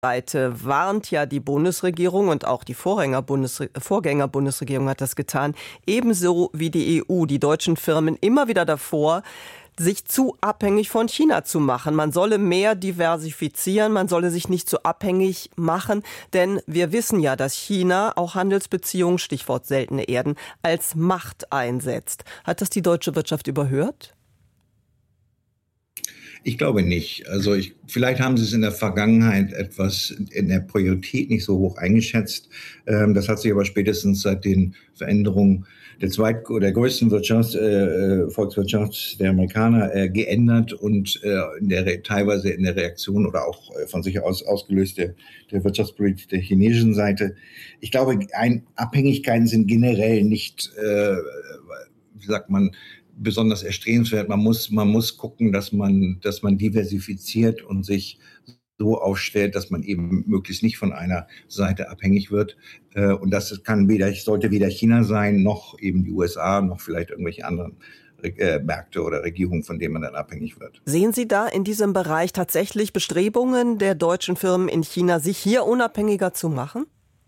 Seite warnt ja die Bundesregierung und auch die Vorgänger-Bundesregierung hat das getan, ebenso wie die EU, die deutschen Firmen immer wieder davor, sich zu abhängig von China zu machen. Man solle mehr diversifizieren, man solle sich nicht zu abhängig machen, denn wir wissen ja, dass China auch Handelsbeziehungen, Stichwort seltene Erden, als Macht einsetzt. Hat das die deutsche Wirtschaft überhört? Ich glaube nicht. Also vielleicht haben sie es in der Vergangenheit etwas in der Priorität nicht so hoch eingeschätzt. Das hat sich aber spätestens seit den Veränderungen der größten Volkswirtschaft der Amerikaner geändert und teilweise in der Reaktion oder auch von sich aus ausgelöst der Wirtschaftspolitik der chinesischen Seite. Ich glaube, Abhängigkeiten sind generell nicht, besonders erstrebenswert. Man muss gucken, dass man diversifiziert und sich so aufstellt, dass man eben möglichst nicht von einer Seite abhängig wird. Und das sollte weder China sein, noch eben die USA, noch vielleicht irgendwelche anderen Märkte oder Regierungen, von denen man dann abhängig wird. Sehen Sie da in diesem Bereich tatsächlich Bestrebungen der deutschen Firmen in China, sich hier unabhängiger zu machen?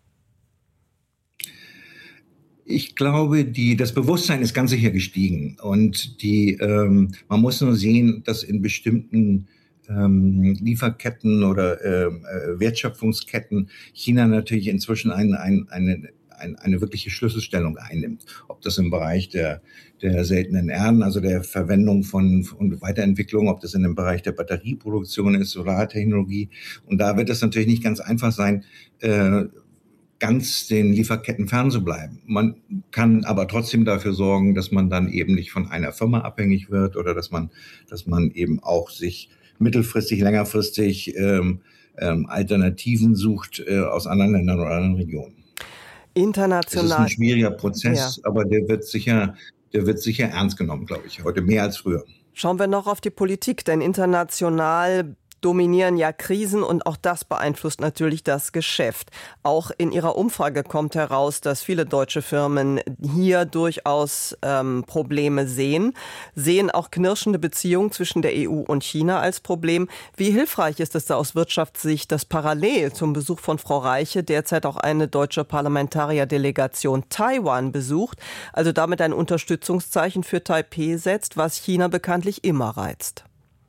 Ich glaube, das Bewusstsein ist ganz sicher gestiegen und man muss nur sehen, dass in bestimmten Lieferketten oder Wertschöpfungsketten China natürlich inzwischen eine wirkliche Schlüsselstellung einnimmt. Ob das im Bereich der seltenen Erden, also der Verwendung und Weiterentwicklung, ob das in dem Bereich der Batterieproduktion ist, Solartechnologie. Und da wird es natürlich nicht ganz einfach sein, ganz den Lieferketten fernzubleiben. Man kann aber trotzdem dafür sorgen, dass man dann eben nicht von einer Firma abhängig wird oder dass man eben auch sich mittelfristig, längerfristig Alternativen sucht aus anderen Ländern oder anderen Regionen. International. Das ist ein schwieriger Prozess, ja. Aber der wird sicher ernst genommen, glaube ich, heute mehr als früher. Schauen wir noch auf die Politik, denn international dominieren ja Krisen und auch das beeinflusst natürlich das Geschäft. Auch in Ihrer Umfrage kommt heraus, dass viele deutsche Firmen hier durchaus Probleme sehen auch knirschende Beziehungen zwischen der EU und China als Problem. Wie hilfreich ist es da aus Wirtschaftssicht, dass parallel zum Besuch von Frau Reiche derzeit auch eine deutsche Parlamentarierdelegation Taiwan besucht, also damit ein Unterstützungszeichen für Taipeh setzt, was China bekanntlich immer reizt?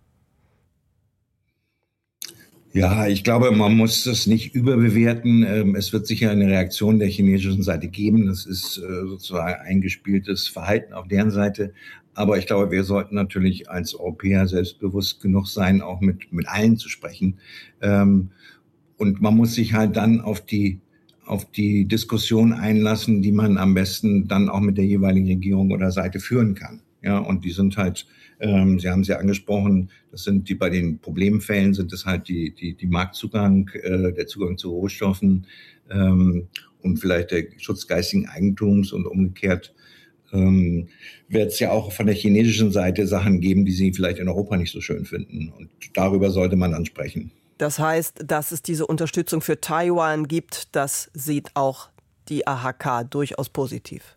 Ja, ich glaube, man muss das nicht überbewerten. Es wird sicher eine Reaktion der chinesischen Seite geben. Das ist sozusagen eingespieltes Verhalten auf deren Seite. Aber ich glaube, wir sollten natürlich als Europäer selbstbewusst genug sein, auch mit allen zu sprechen. Und man muss sich halt dann auf die Diskussion einlassen, die man am besten dann auch mit der jeweiligen Regierung oder Seite führen kann. Ja, und die sind halt, Sie haben es ja angesprochen, bei den Problemfällen sind es halt die Marktzugang, der Zugang zu Rohstoffen und vielleicht der Schutz geistigen Eigentums und umgekehrt wird es ja auch von der chinesischen Seite Sachen geben, die sie vielleicht in Europa nicht so schön finden. Und darüber sollte man dann sprechen. Das heißt, dass es diese Unterstützung für Taiwan gibt, das sieht auch die AHK durchaus positiv.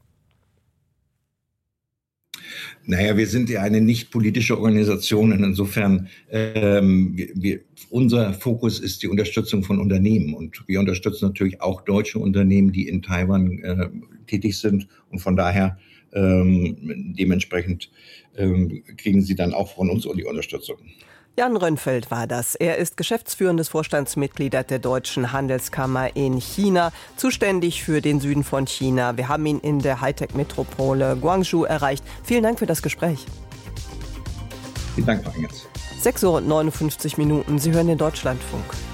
Naja, wir sind ja eine nicht politische Organisation und insofern unser Fokus ist die Unterstützung von Unternehmen und wir unterstützen natürlich auch deutsche Unternehmen, die in Taiwan tätig sind und von daher dementsprechend kriegen sie dann auch von uns die Unterstützung. Jan Rönnfeld war das. Er ist geschäftsführendes Vorstandsmitglied der Deutschen Handelskammer in China, zuständig für den Süden von China. Wir haben ihn in der Hightech-Metropole Guangzhou erreicht. Vielen Dank für das Gespräch. Vielen Dank, Frau Engels. 6:59 Uhr. Sie hören den Deutschlandfunk.